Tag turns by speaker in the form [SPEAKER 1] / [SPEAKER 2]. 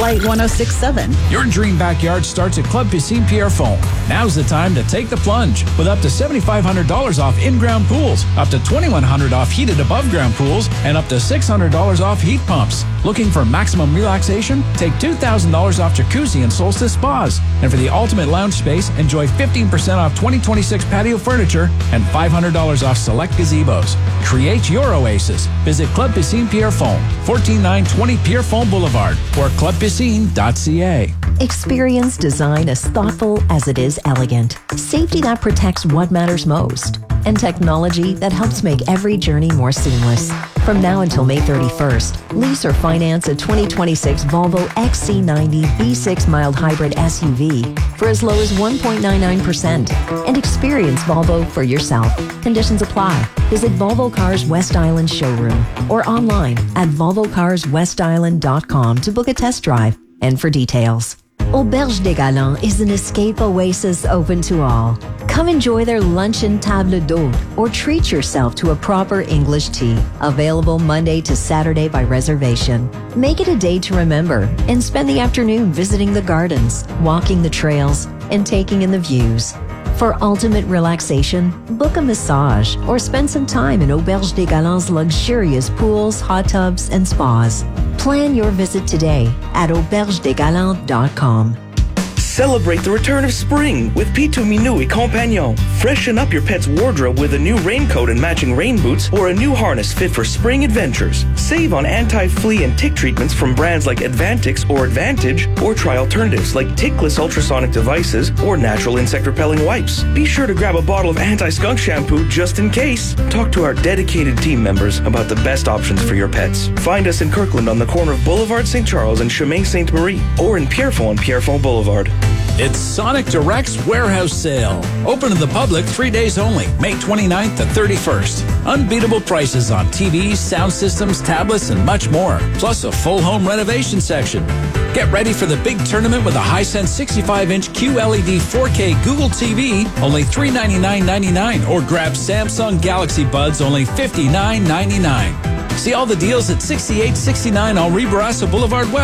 [SPEAKER 1] Flight 1067.
[SPEAKER 2] Your dream backyard starts at Club Piscine Pierrefonds. Now's the time to take the plunge with up to $7,500 off in-ground pools, up to $2,100 off heated above-ground pools, and up to $600 off heat pumps. Looking for maximum relaxation? Take $2,000 off jacuzzi and Solstice spas. And for the ultimate lounge space, enjoy 15% off 2026 patio furniture and $500 off select gazebos. Create your oasis. Visit Club Piscine Pierrefonds, 14920 Pierrefonds Boulevard, or clubpiscine.ca.
[SPEAKER 3] Experience design as thoughtful as it is elegant. Safety that protects what matters most. And technology that helps make every journey more seamless. From now until May 31st, lease or finance a 2026 Volvo XC90 V6 mild hybrid SUV for as low as 1.99% and experience Volvo for yourself. Conditions apply. Visit Volvo Cars West Island showroom or online at volvocarswestisland.com to book a test drive and for details. Auberge des Galants is an escape oasis open to all. Come enjoy their luncheon table d'hôte or treat yourself to a proper English tea. Available Monday to Saturday by reservation. Make it a day to remember and spend the afternoon visiting the gardens, walking the trails, and taking in the views. For ultimate relaxation, book a massage or spend some time in Auberge des Galants' luxurious pools, hot tubs, and spas. Plan your visit today at aubergedesgalants.com.
[SPEAKER 4] Celebrate the return of spring with Pitou Minui Compagnon. Freshen up your pet's wardrobe with a new raincoat and matching rain boots or a new harness fit for spring adventures. Save on anti-flea and tick treatments from brands like Advantix or Advantage, or try alternatives like tickless ultrasonic devices or natural insect repelling wipes. Be sure to grab a bottle of anti-skunk shampoo just in case. Talk to our dedicated team members about the best options for your pets. Find us in Kirkland on the corner of Boulevard St. Charles and Chemin Ste. Marie, or in Pierrefonds on Pierrefonds Boulevard.
[SPEAKER 2] It's Sonic Direct's warehouse sale. Open to the public 3 days only, May 29th to 31st. Unbeatable prices on TVs, sound systems, tablets, and much more. Plus a full home renovation section. Get ready for the big tournament with a Hisense 65-inch QLED 4K Google TV, only $399.99. Or grab Samsung Galaxy Buds, only $59.99. See all the deals at 6869 Henri Bourassa Boulevard West.